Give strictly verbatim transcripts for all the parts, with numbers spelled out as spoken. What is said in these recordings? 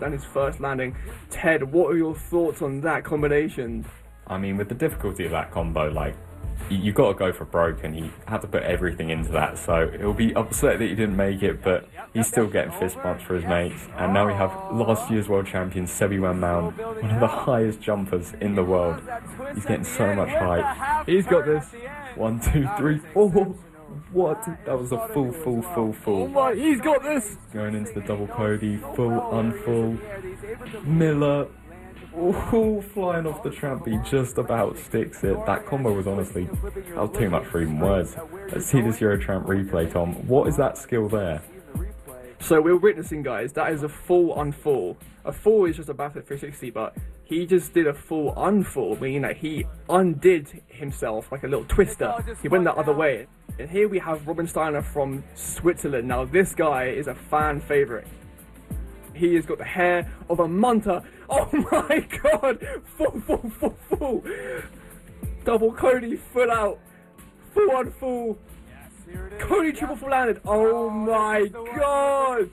and his first landing. Ted, what are your thoughts on that combination? I mean, with the difficulty of that combo, like, you, you got to go for broke, and he had to put everything into that, so he'll be upset that he didn't make it, but he's still getting fist bumps for his mates. And now we have last year's world champion, Sebi Wanmound, one of the highest jumpers in the world. He's getting so much hype. He's got this. One, two, three, four. What? That was a full, full, full, full. Oh my, he's got this! Going into the double Cody, full, unfull. Miller. Ooh, flying off the tramp, he just about sticks it. That combo was honestly, that was too much for even words. Let's see this Eurotramp replay, Tom. What is that skill there? So we're witnessing, guys, that is a full unfull. A full is just a backflip three sixty, but he just did a full unfull, meaning that he undid himself like a little twister. He went the other way. And here we have Robin Steiner from Switzerland. Now this guy is a fan favourite. He has got the hair of a munter. Oh my god! Full, full, full, full! Double Cody, full out. Full unfull. Cody triple full landed. Oh my god!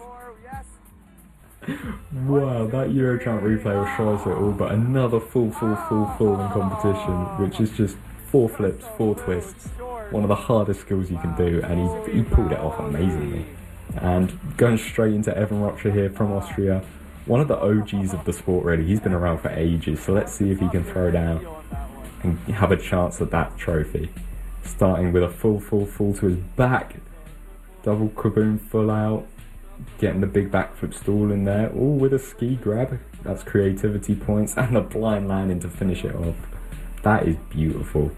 Wow, that Eurotramp replay will show us it all, but another full, full, full, full in competition, which is just four flips, four twists. One of the hardest skills you can do, and he, he pulled it off amazingly. And going straight into Evan Rocha here from Austria, one of the O Gs of the sport really. He's been around for ages, so let's see if he can throw down and have a chance at that trophy. Starting with a full, full, full to his back, double kaboom full out, getting the big backflip stall in there, all with a ski grab. That's creativity points, and a blind landing to finish it off. That is beautiful.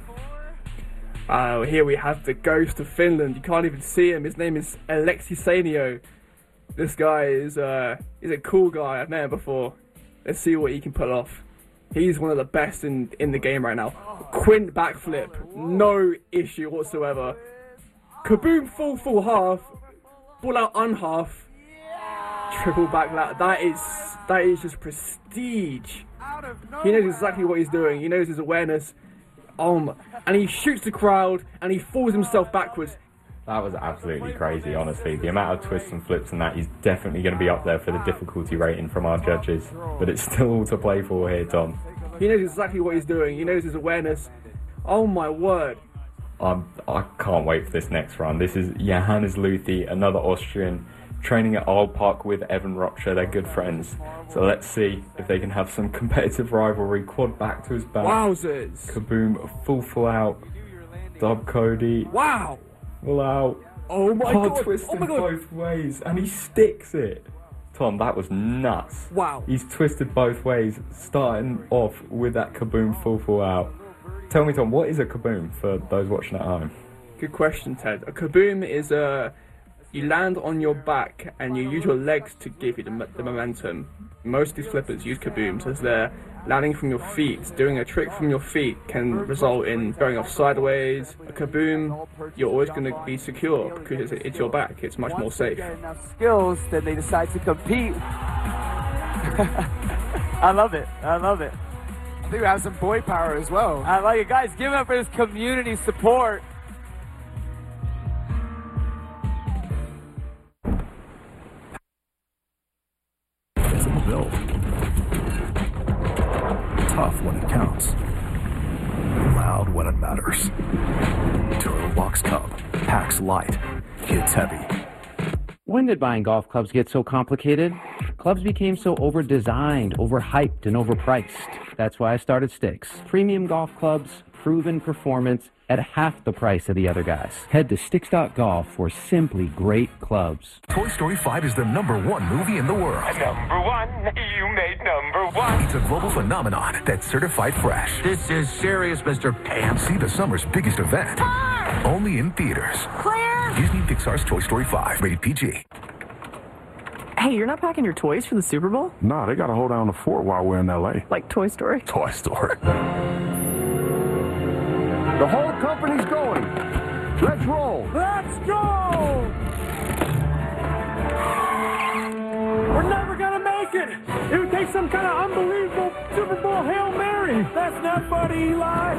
Uh, here we have the ghost of Finland. You can't even see him. His name is Alexi Sainio. This guy is uh, is a cool guy. I've met him before. Let's see what he can pull off. He's one of the best in, in the game right now. Quint backflip, no issue whatsoever. Kaboom full full half, full out unhalf, triple back lat. That is that is just prestige. He knows exactly what he's doing. He knows his awareness. Um, and he shoots the crowd and he falls himself backwards. That was absolutely crazy, honestly. The amount of twists and flips and that is definitely going to be up there for the difficulty rating from our judges. But it's still all to play for here, Tom. He knows exactly what he's doing. He knows his awareness. Oh my word. Um, I can't wait for this next run. This is Johannes Luthi, another Austrian, training at Isle Park with Evan Rocha. They're good friends. So let's see if they can have some competitive rivalry. Quad back to his back. Wowzers. Kaboom, full full out. Dub Cody. Wow. Full out. Oh my Hard god. twisting Oh my god. both ways. And he sticks it. Tom, that was nuts. Wow. He's twisted both ways, starting off with that kaboom full full out. Tell me, Tom, what is a kaboom for those watching at home? Good question, Ted. A kaboom is a... You land on your back and you use your legs to give you the, the momentum. Most of these flippers use kabooms as they're landing from your feet. Doing a trick from your feet can result in going off sideways. A kaboom, you're always going to be secure because it's, it's your back. It's much more safe. Enough skills, then they decide to compete. I love it. I love it. I think we have some boy power as well. I like it. Guys, give it up for this community support. Build. Tough when it counts. Loud when it matters. Turtlebox Cub. Packs light. Hits heavy. When did buying golf clubs get so complicated? Clubs became so over-designed, overhyped, and overpriced. That's why I started Sticks. Premium golf clubs, proven performance, at half the price of the other guys. Head to Sticks dot golf for simply great clubs. Toy Story five is the number one movie in the world. Number one, you made number one. It's a global phenomenon that's certified fresh. This is serious, Mister A M C, the summer's biggest event. Car! Only in theaters. Clear! Disney Pixar's Toy Story five, rated P G. Hey, you're not packing your toys for the Super Bowl? Nah, they gotta hold down the fort while we're in L A. Like Toy Story? Toy Story. The whole company's going. Let's roll. Let's go! We're never gonna make it. It would take some kind of unbelievable Super Bowl Hail Mary. That's not funny, Eli.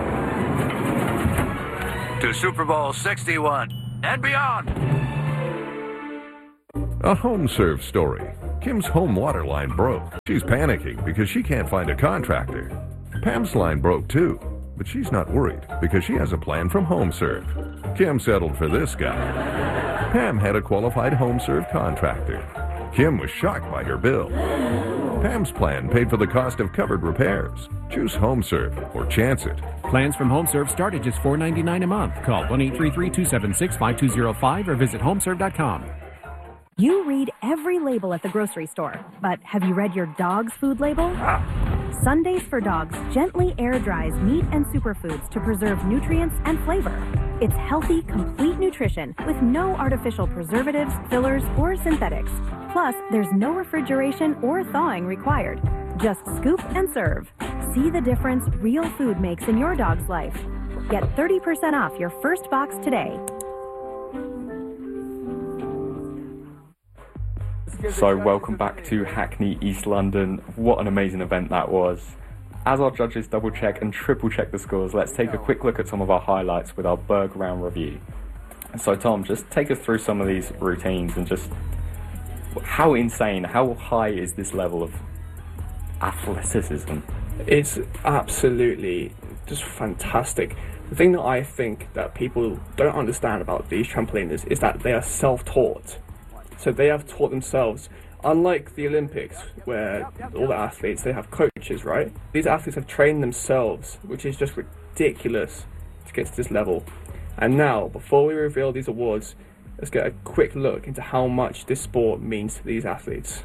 To Super Bowl sixty-one and beyond. A HomeServe story. Kim's home water line broke. She's panicking because she can't find a contractor. Pam's line broke too, but she's not worried because she has a plan from HomeServe. Kim settled for this guy. Pam had a qualified HomeServe contractor. Kim was shocked by her bill. Pam's plan paid for the cost of covered repairs. Choose HomeServe or chance it. Plans from HomeServe start at just four dollars and ninety-nine cents a month. Call one eight three three, two seven six, five two zero five or visit homeserve dot com. You read every label at the grocery store, but have you read your dog's food label? Sundays for Dogs gently air dries meat and superfoods to preserve nutrients and flavor. It's healthy, complete nutrition with no artificial preservatives, fillers, or synthetics. Plus, there's no refrigeration or thawing required. Just scoop and serve. See the difference real food makes in your dog's life. Get thirty percent off your first box today. So welcome back to Hackney East London. What an amazing event that was. As our judges double check and triple check the scores, let's take a quick look at some of our highlights with our Berg round review. So Tom, just take us through some of these routines and just how insane, how high is this level of athleticism? It's absolutely just fantastic. The thing that I think that people don't understand about these trampoliners is that they are self-taught. So they have taught themselves. Unlike the Olympics, where all the athletes, they have coaches, right? These athletes have trained themselves, which is just ridiculous to get to this level. And now, before we reveal these awards, let's get a quick look into how much this sport means to these athletes.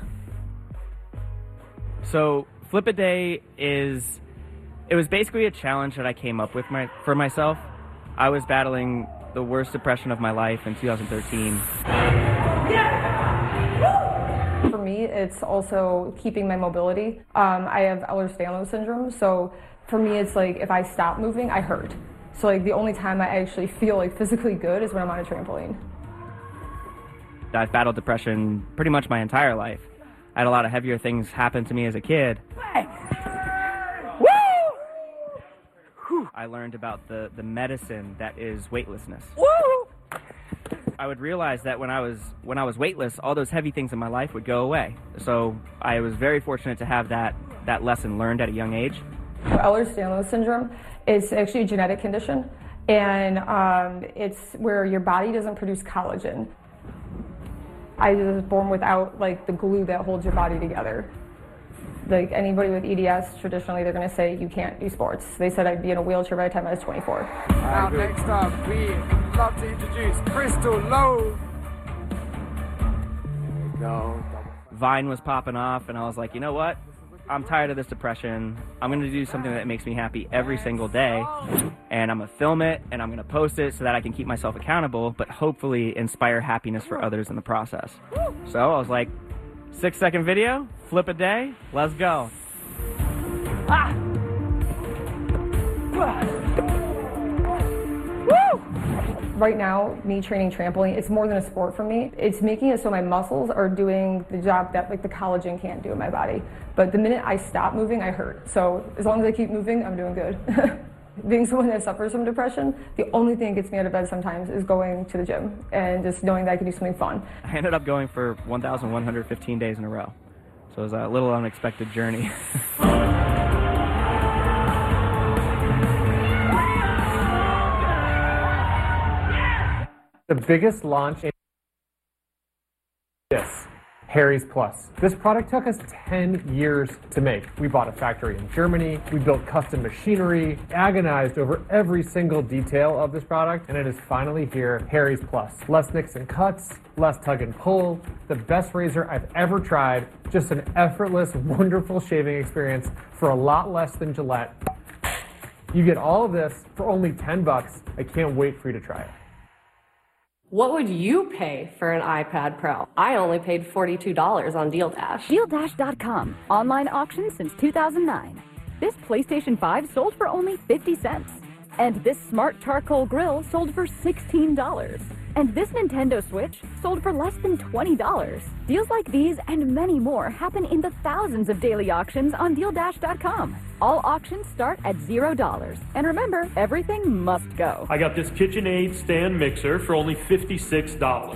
So, Flip-A-Day is, it was basically a challenge that I came up with my, for myself. I was battling the worst depression of my life in two thousand thirteen. For me, it's also keeping my mobility. Um, I have Ehlers-Danlos syndrome, so for me, it's like if I stop moving, I hurt. So like the only time I actually feel like physically good is when I'm on a trampoline. I've battled depression pretty much my entire life. I had a lot of heavier things happen to me as a kid. I learned about the, the medicine that is weightlessness. Woo! I would realize that when I was when I was weightless, all those heavy things in my life would go away. So I was very fortunate to have that, that lesson learned at a young age. Ehlers-Danlos syndrome is actually a genetic condition, and um, it's where your body doesn't produce collagen. I was born without like the glue that holds your body together. Like anybody with E D S, traditionally they're going to say you can't do sports. They said I'd be in a wheelchair by the time I was twenty-four. Now next up, we love to introduce Crystal Lowe. There we go. Vine was popping off, and I was like, you know what? I'm tired of this depression. I'm going to do something that makes me happy every single day, and I'm going to film it, and I'm going to post it so that I can keep myself accountable, but hopefully inspire happiness for others in the process. So I was like, six second video, flip a day, let's go. Ah! Woo! Right now, me training trampoline, it's more than a sport for me. It's making it so my muscles are doing the job that like the collagen can't do in my body. But the minute I stop moving, I hurt. So as long as I keep moving, I'm doing good. Being someone that suffers from depression, the only thing that gets me out of bed sometimes is going to the gym and just knowing that I can do something fun. I ended up going for one thousand one hundred fifteen days in a row. So it was a little unexpected journey. The biggest launch in this, Harry's Plus. This product took us ten years to make. We bought a factory in Germany, we built custom machinery, agonized over every single detail of this product, and it is finally here, Harry's Plus. Less nicks and cuts, less tug and pull, the best razor I've ever tried, just an effortless, wonderful shaving experience for a lot less than Gillette. You get all of this for only ten bucks. I can't wait for you to try it. What would you pay for an iPad Pro? I only paid forty-two dollars on Deal Dash. Deal Dash dot com. Online auction since two thousand nine. This PlayStation five sold for only fifty cents. And this smart charcoal grill sold for sixteen dollars. And this Nintendo Switch sold for less than twenty dollars. Deals like these and many more happen in the thousands of daily auctions on Deal Dash dot com. All auctions start at zero dollars. And remember, everything must go. I got this KitchenAid stand mixer for only fifty-six dollars.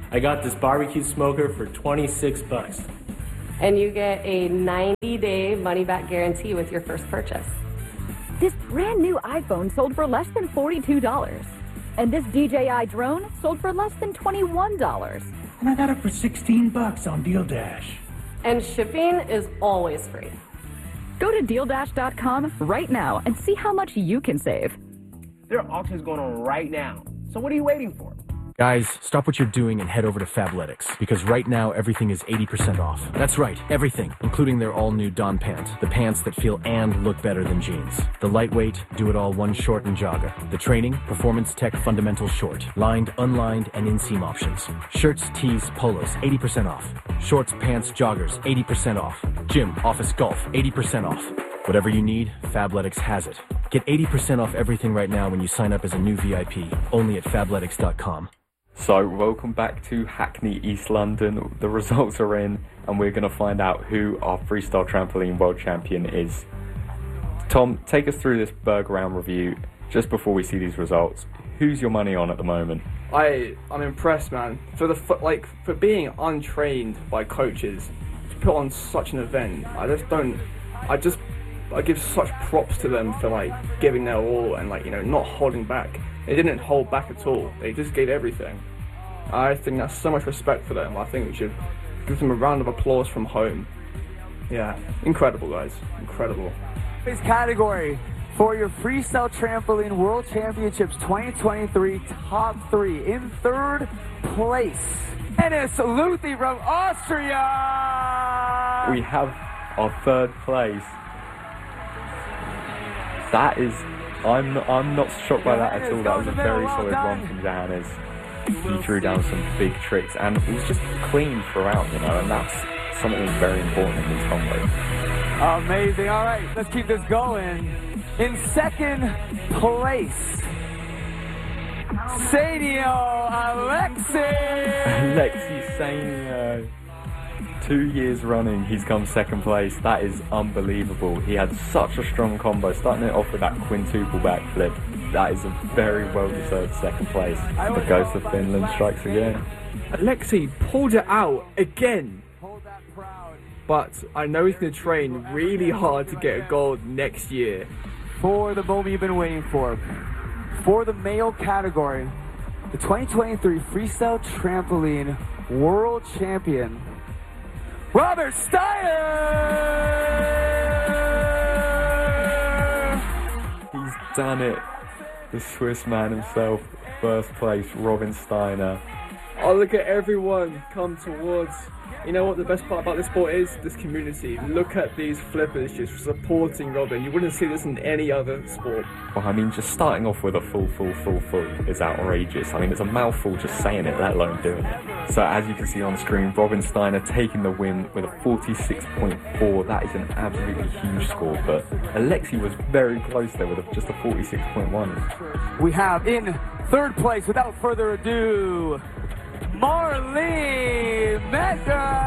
I got this barbecue smoker for twenty-six bucks. And you get a ninety day money-back guarantee with your first purchase. This brand new iPhone sold for less than forty-two dollars. And this D J I drone sold for less than twenty-one dollars. And I got it for sixteen bucks on Deal Dash. And shipping is always free. Go to deal dash dot com right now and see how much you can save. There are auctions going on right now. So what are you waiting for? Guys, stop what you're doing and head over to Fabletics, because right now everything is eighty percent off. That's right, everything, including their all-new Don pant, the pants that feel and look better than jeans. The lightweight, do-it-all one short and jogger. The training, performance tech fundamental short, lined, unlined, and inseam options. Shirts, tees, polos, eighty percent off. Shorts, pants, joggers, eighty percent off. Gym, office, golf, eighty percent off. Whatever you need, Fabletics has it. Get eighty percent off everything right now when you sign up as a new V I P, only at fabletics dot com. So, welcome back to Hackney, East London. The results are in, and we're going to find out who our freestyle trampoline world champion is. Tom, take us through this Berg round review just before we see these results. Who's your money on at the moment? I I'm impressed, man. For the fo- like for being untrained by coaches to put on such an event, I just don't. I just I give such props to them for like giving their all and like you know not holding back. They didn't hold back at all. They just gave everything. I think that's so much respect for them. I think we should give them a round of applause from home. Yeah, incredible, guys. Incredible. This category for your Freestyle Trampoline World Championships twenty twenty-three top three. In third place, Dennis Luthi from Austria. We have our third place. That is... I'm not, I'm not shocked by that at all. That was a very solid run from Johannes. He threw down some big tricks and it was just clean throughout, you know, and that's something that's very important in these combos. Amazing. All right, let's keep this going. In second place, Sainio Alexi. Alexi Sainio. Two years running, he's come second place. That is unbelievable. He had such a strong combo, starting it off with that quintuple backflip. That is a very well-deserved second place. The ghost of Finland strikes again. Alexi pulled it out again. But I know he's going to train really hard to get a gold next year. For the moment you've been waiting for. For the male category, the twenty twenty-three Freestyle Trampoline World Champion, Robert Steiner! He's done it. The Swiss man himself, first place, Robin Steiner. Oh, look at everyone come towards. You know what the best part about this sport is? This community. Look at these flippers just supporting Robin. You wouldn't see this in any other sport. Well, I mean, just starting off with a full, full, full, full is outrageous. I mean, it's a mouthful just saying it, let alone doing it. So as you can see on screen, Robin Steiner taking the win with a forty-six point four. That is an absolutely huge score, but Alexi was very close there with a, just a forty-six point one. We have in third place, without further ado, Marlene Medgar!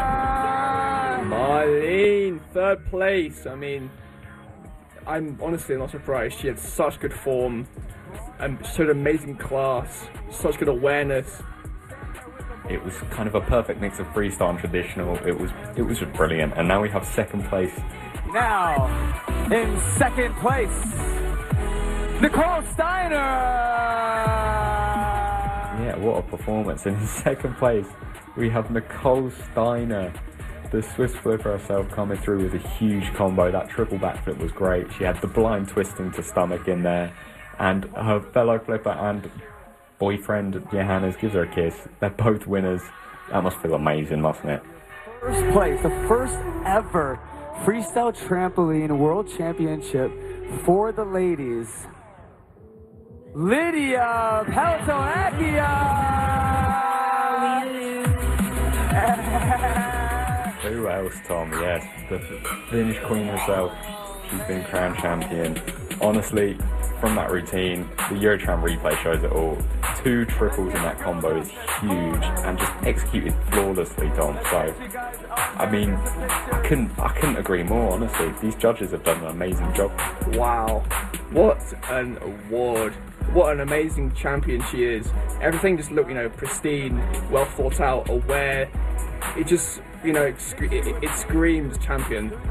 Marlene, third place. I mean, I'm honestly not surprised. She had such good form and showed amazing class, such good awareness. It was kind of a perfect mix of freestyle and traditional. It was, it was just brilliant. And now we have second place. Now, in second place, Nicole Steiner! Yeah, what a performance. And in second place, we have Nicole Steiner, the Swiss flipper herself, coming through with a huge combo. That triple backflip was great. She had the blind twisting to stomach in there. And her fellow flipper and boyfriend, Johannes, gives her a kiss. They're both winners. That must feel amazing, mustn't it? First place, the first ever Freestyle Trampoline World Championship for the ladies. Lydia Peltonakia! Who else, Tom? Yes, the Finnish queen herself. She's been crowned champion. Honestly, from that routine, the Eurotram replay shows it all. Two triples in that combo is huge and just executed flawlessly, Tom. So, I mean, I couldn't, I couldn't agree more, honestly. These judges have done an amazing job. Wow, what an award. What an amazing champion she is. Everything just looked, you know, pristine, well thought out, aware. It just, you know, it, it, it screams champion.